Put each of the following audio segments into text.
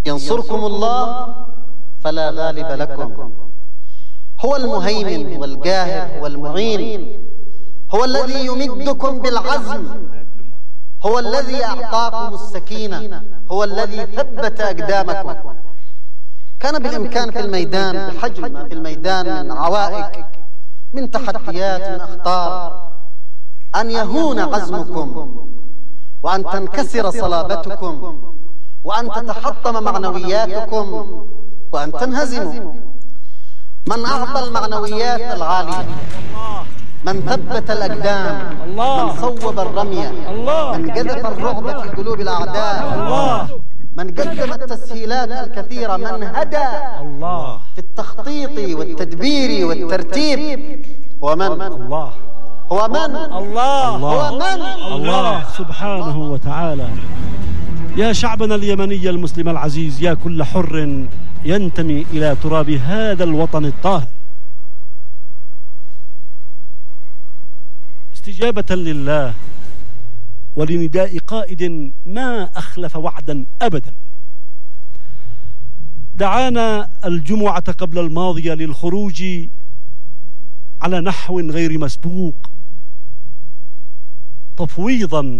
ينصركم الله فلا غالب لكم. هو المهيمن والقاهر والمعين، هو الذي يمدكم بالعزم، هو الذي أعطاكم السكينة، هو الذي ثبت أقدامكم. كان بالإمكان في الميدان بحجم ما في الميدان من عوائق، من تحديات، من أخطار، أن يهون عزمكم، وأن تنكسر صلابتكم، وأن تتحطم معنوياتكم، وأن تنهزموا. من أعطى المعنويات العالية، من ثبت الأقدام، من صوب الرمية، من قذف الرعب في قلوب الأعداء، من قدم التسهيلات الكثيرة، من هدى في التخطيط والتدبير والترتيب. ومن الله هو من الله هو من الله سبحانه وتعالى. يا شعبنا اليمني المسلم العزيز، يا كل حر ينتمي إلى تراب هذا الوطن الطاهر، استجابة لله ولنداء قائد ما أخلف وعدا أبدا، دعانا الجمعة قبل الماضية للخروج على نحو غير مسبوق، تفويضا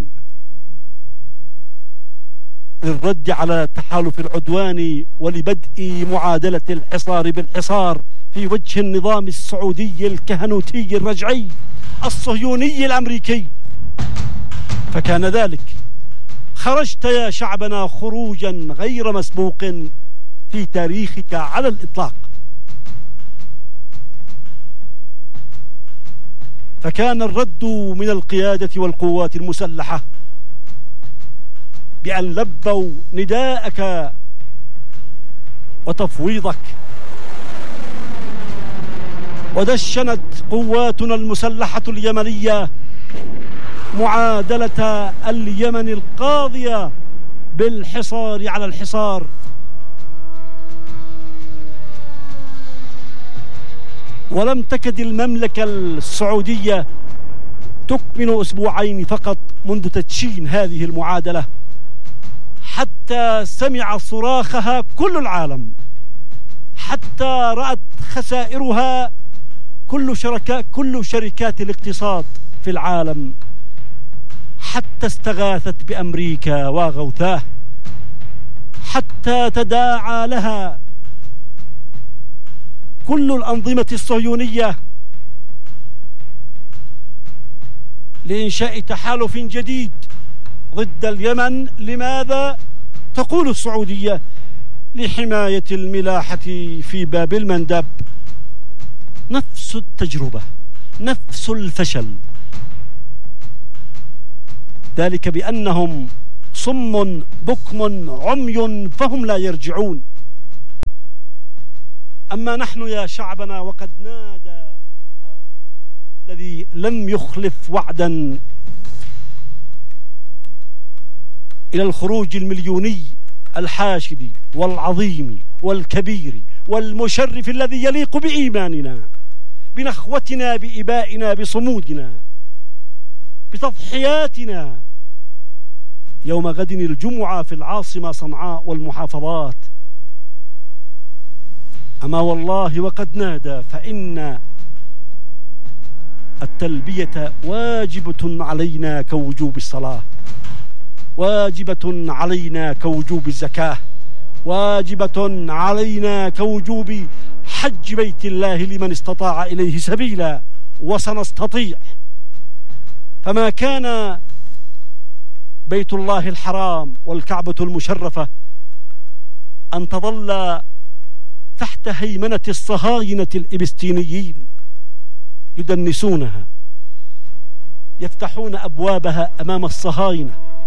للرد على تحالف العدوان ولبدء معادلة الحصار بالحصار في وجه النظام السعودي الكهنوتي الرجعي الصهيوني الأمريكي. فكان ذلك، خرجت يا شعبنا خروجا غير مسبوق في تاريخك على الإطلاق. فكان الرد من القيادة والقوات المسلحة بأن لبوا نداءك وتفويضك، ودشنت قواتنا المسلحة اليمنية معادلة اليمن القاضية بالحصار على الحصار. ولم تكد المملكة السعودية تكمن أسبوعين فقط منذ تدشين هذه المعادلة حتى سمع صراخها كل العالم، حتى رأت خسائرها كل شركات الاقتصاد في العالم، حتى استغاثت بأمريكا وغوثاه، حتى تداعى لها كل الأنظمة الصهيونية لإنشاء تحالف جديد ضد اليمن. لماذا؟ تقول السعودية لحماية الملاحة في باب المندب. نفس التجربة، نفس الفشل، ذلك بأنهم صم بكم عمي فهم لا يرجعون. أما نحن يا شعبنا وقد نادى الذي لم يخلف وعدا إلى الخروج المليوني الحاشد والعظيم والكبير والمشرف الذي يليق بإيماننا، بنخوتنا، بإبائنا، بصمودنا، بتضحياتنا يوم غد الجمعة في العاصمة صنعاء والمحافظات. أما والله وقد نادى، فإن التلبية واجبة علينا كوجوب الصلاة، واجبة علينا كوجوب الزكاة، واجبة علينا كوجوب حج بيت الله لمن استطاع إليه سبيلا، وسنستطيع. فما كان بيت الله الحرام والكعبة المشرفة أن تظل تحت هيمنة الصهاينة الإبستينيين يدنسونها، يفتحون أبوابها أمام الصهاينة